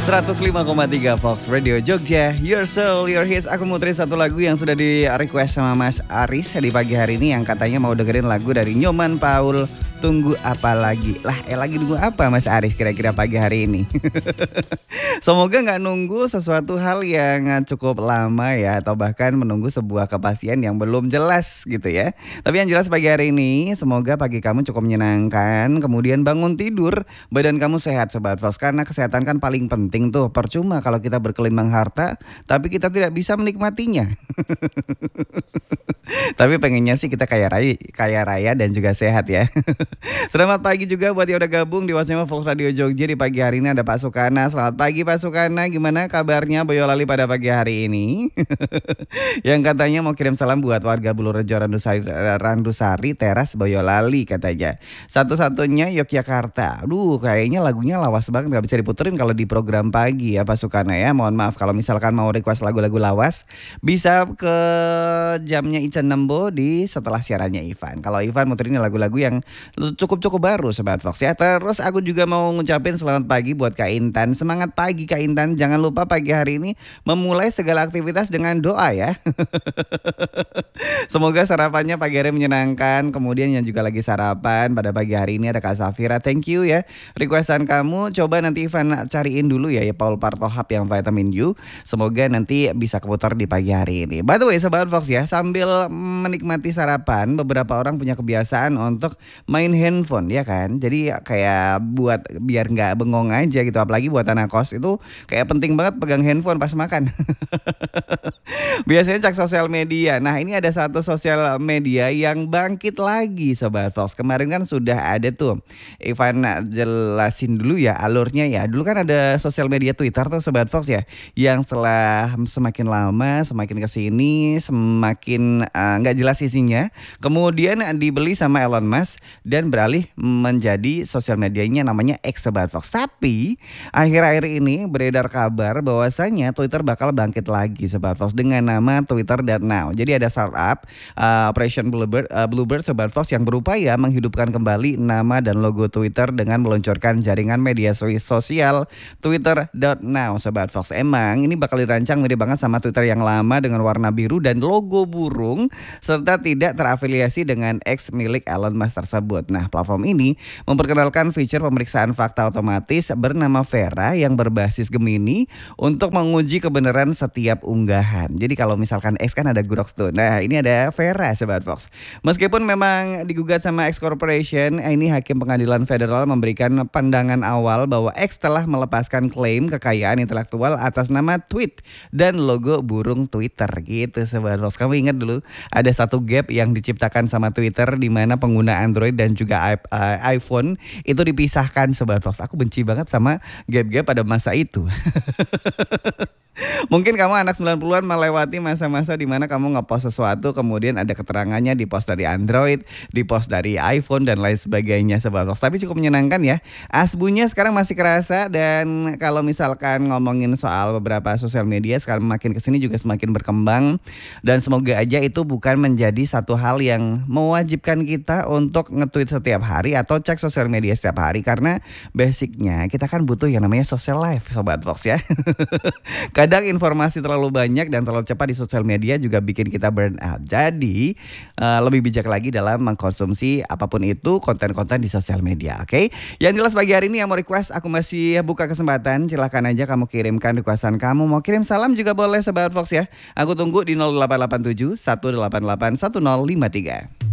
105,3 Fox Radio Jogja, Your Soul, Your Hits. Aku muterin satu lagu yang sudah di request sama Mas Aris di pagi hari ini, yang katanya mau dengerin lagu dari Nyoman Paul, Tunggu Apa Lagi. Lah, lagi nunggu apa Mas Aris kira-kira pagi hari ini? Semoga gak nunggu sesuatu hal yang cukup lama ya, atau bahkan menunggu sebuah kepastian yang belum jelas gitu ya. Tapi yang jelas pagi hari ini, semoga pagi kamu cukup menyenangkan. Kemudian bangun tidur, badan kamu sehat Sobat Fox. Karena kesehatan kan paling penting tuh. Percuma kalau kita berkelimpang harta, tapi kita tidak bisa menikmatinya. Tapi pengennya sih kita kaya raya dan juga sehat ya. Selamat pagi juga buat yang udah gabung di WhatsApp Fox Radio Jogja. Di pagi hari ini ada Pak Sukana. Selamat pagi Pak Sukana, gimana kabarnya Boyolali pada pagi hari ini? Yang katanya mau kirim salam buat warga Bulurejo Randusari Teras Boyolali katanya. Satu-satunya Yogyakarta. Aduh, kayaknya lagunya lawas banget, gak bisa diputerin kalau di program pagi ya Pak Sukana ya. Mohon maaf kalau misalkan mau request lagu-lagu lawas, bisa ke jamnya Ican Nembo di setelah siarannya Ivan. Kalau Ivan muterin lagu-lagu yang cukup baru Sobat Fox ya. Terus aku juga mau ngucapin selamat pagi buat Kak Intan. Semangat pagi Kak Intan. Jangan lupa pagi hari ini memulai segala aktivitas dengan doa ya. Semoga sarapannya pagi hari menyenangkan. Kemudian yang juga lagi sarapan pada pagi hari ini ada Kak Safira. Thank you ya. Requestan kamu coba nanti Ivan cariin dulu ya Paul Partohap yang vitamin U. Semoga nanti bisa keputar di pagi hari ini. By the way Sobat Fox ya, sambil menikmati sarapan, beberapa orang punya kebiasaan untuk main handphone ya kan. Jadi kayak buat biar gak bengong aja gitu. Apalagi buat anak kos itu kayak penting banget pegang handphone pas makan. Biasanya cek sosial media. Nah ini ada satu sosial media yang bangkit lagi Sobat Fox. Kemarin kan sudah ada tuh, Ivan jelasin dulu ya alurnya ya. Dulu kan ada sosial media Twitter tuh Sobat Fox ya, yang setelah semakin lama semakin kesini semakin gak jelas isinya. Kemudian dibeli sama Elon Musk dan beralih menjadi sosial medianya namanya X Sobat Fox. Tapi akhir-akhir ini beredar kabar bahwasanya Twitter bakal bangkit lagi Sobat Fox dengan nama Twitter.now. Jadi ada startup Operation Bluebird Sobat Fox yang berupaya menghidupkan kembali nama dan logo Twitter dengan meluncurkan jaringan media sosial Twitter.now Sobat Fox. Emang ini bakal dirancang mirip banget sama Twitter yang lama dengan warna biru dan logo burung, serta tidak terafiliasi dengan X milik Elon Musk tersebut. Nah, platform ini memperkenalkan fitur pemeriksaan fakta otomatis bernama Vera yang berbasis Gemini untuk menguji kebenaran setiap unggahan. Jadi kalau misalkan X kan ada Grok tuh. Nah, ini ada Vera Sobat Fox. Meskipun memang digugat sama X Corporation, ini Hakim Pengadilan Federal memberikan pandangan awal bahwa X telah melepaskan klaim kekayaan intelektual atas nama tweet dan logo burung Twitter gitu Sobat Fox. Kamu ingat dulu ada satu gap yang diciptakan sama Twitter di mana pengguna Android dan juga iPhone itu dipisahkan Sobat Fox. Aku benci banget sama gap-gap pada masa itu. Mungkin kamu anak 90-an melewati masa-masa di mana kamu ngepost sesuatu, kemudian ada keterangannya di post dari Android, di post dari iPhone dan lain sebagainya Sobat Fox. Tapi cukup menyenangkan ya. Asbunya sekarang masih kerasa, dan kalau misalkan ngomongin soal beberapa sosial media sekarang makin kesini juga semakin berkembang, dan semoga aja itu bukan menjadi satu hal yang mewajibkan kita untuk nge-tweet setiap hari atau cek sosial media setiap hari, karena basicnya kita kan butuh yang namanya social life Sobat Fox ya. Kadang informasi terlalu banyak dan terlalu cepat di sosial media juga bikin kita burn out. Jadi lebih bijak lagi dalam mengkonsumsi apapun itu konten-konten di sosial media. Oke? Yang jelas pagi hari ini yang mau request, aku masih buka kesempatan. Silahkan aja kamu kirimkan requestan kamu. Mau kirim salam juga boleh Sobat Fox ya. Aku tunggu di 0887 188 1053.